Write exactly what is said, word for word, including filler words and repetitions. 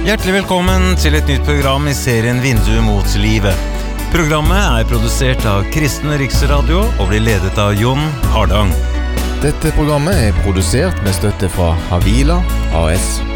Hjertelig velkommen til et nytt program i serien Vindu mot livet. Programmet er produsert av Kristen Riksradio og blir ledet av Jon Hardang. Dette programmet er produsert med støtte fra Havila A S.